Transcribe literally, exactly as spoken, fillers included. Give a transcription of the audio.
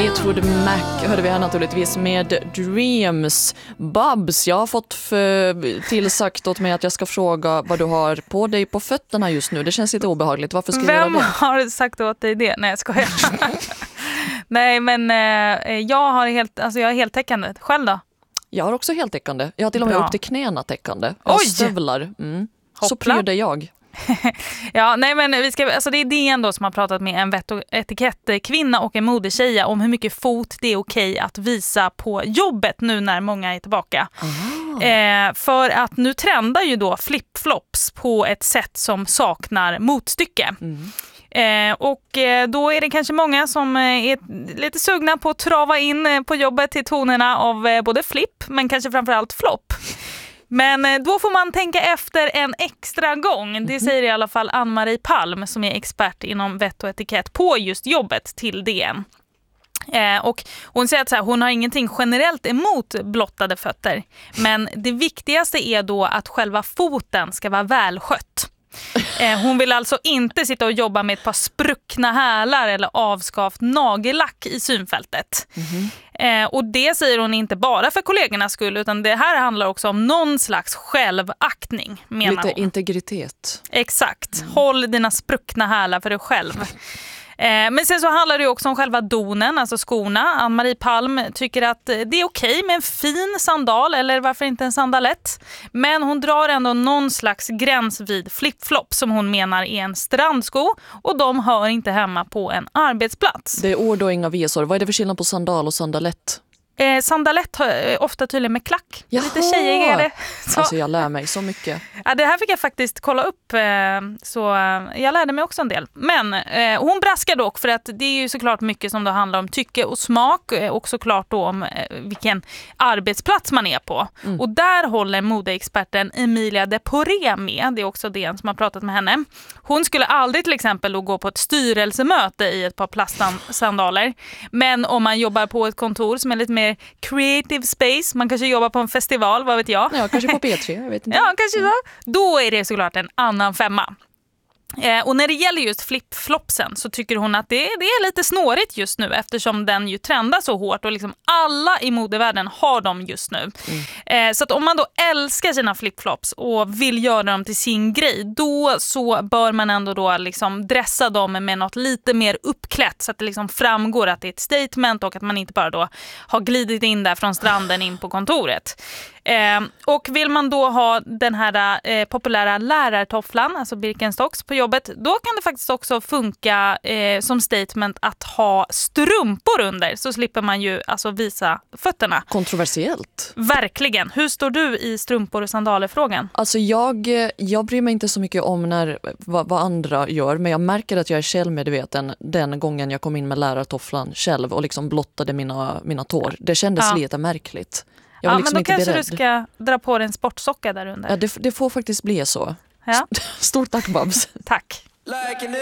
Fleetwood Mac hörde vi här naturligtvis med Dreams. Babs, jag har fått för, tillsagt åt mig att jag ska fråga vad du har på dig på fötterna just nu. Det känns lite obehagligt. Varför ska jag Vem göra det? har sagt åt dig det? Nej, jag skojar. Nej, men eh, jag har helt, alltså jag är helt täckande. Själv då? Jag har också helt täckande. Jag har till och med Bra. upp till knäna täckande. Jag har Oj! stövlar. Mm. Så Hoppla. pryr det jag. Ja, nej men vi ska, alltså det är D N då som har pratat med en vett- och etikettkvinna och en modetjeja om hur mycket fot det är okej att visa på jobbet nu när många är tillbaka. Eh, för att nu trendar ju då flip-flops på ett sätt som saknar motstycke. Mm. Eh, och eh, då är det kanske många som eh, är lite sugna på att trava in eh, på jobbet till tonerna av eh, både flip men kanske framförallt flopp. Men eh, då får man tänka efter en extra gång. Det säger i alla fall Ann-Marie Palm som är expert inom vett och etikett på just jobbet till D N. Eh, och hon säger att så här, hon har ingenting generellt emot blottade fötter. Men det viktigaste är då att själva foten ska vara välskött. Eh, hon vill alltså inte sitta och jobba med ett par spruckna hälar eller avskavt nagellack i synfältet. Mm-hmm. Eh, och det säger hon inte bara för kollegornas skull utan det här handlar också om någon slags självaktning, menar Lite hon. integritet. Exakt. Mm. Håll dina spruckna hälar för dig själv. Men sen så handlar det ju också om själva donen, alltså skorna. Ann-Marie Palm tycker att det är okej med en fin sandal eller varför inte en sandalett. Men hon drar ändå någon slags gräns vid flip-flop som hon menar är en strandsko och de hör inte hemma på en arbetsplats. Det är ord och inga visor. Vad är det för skillnad på sandal och sandalett? Eh, sandalett har ofta tydligen med klack. Jaha. Lite tjejigare. Så. Alltså jag lär mig så mycket. Ja, det här fick jag faktiskt kolla upp, eh, så eh, jag lärde mig också en del. Men eh, hon braskar dock för att det är ju såklart mycket som då handlar om tycke och smak eh, och såklart då om eh, vilken arbetsplats man är på. Mm. Och där håller modeexperten Emilia de Poré med. Det är också det som har pratat med henne. Hon skulle aldrig till exempel då gå på ett styrelsemöte i ett par plastsandaler. Men om man jobbar på ett kontor som är lite mer creative space, man kanske jobbar på en festival, vad vet jag. Ja, kanske på P tre, jag vet inte. Ja, kanske så. Då är det såklart en annan femma. Eh, och när det gäller just flip-flopsen så tycker hon att det, det är lite snårigt just nu eftersom den ju trendar så hårt och liksom alla i modevärlden har dem just nu. Mm. Eh, så att om man då älskar sina flip-flops och vill göra dem till sin grej, då så bör man ändå då liksom dressa dem med något lite mer uppklätt så att det liksom framgår att det är ett statement och att man inte bara då har glidit in där från stranden in på kontoret. Eh, och vill man då ha den här eh, populära lärartofflan, alltså Birkenstocks på jobbet, då kan det faktiskt också funka eh, som statement att ha strumpor under, så slipper man ju alltså visa fötterna. Kontroversiellt. Verkligen. Hur står du i strumpor och sandaler-frågan? Alltså jag, jag bryr mig inte så mycket om när, vad, vad andra gör, men jag märker att jag är självmedveten den gången jag kom in med lärartofflan själv och liksom blottade mina, mina tår. Det kändes ja. lite märkligt. Ja, liksom men då inte kanske beredd. du ska dra på dig en sportsocka där under. Ja, det, det får faktiskt bli så. Ja. Stort tack, Babs. Tack.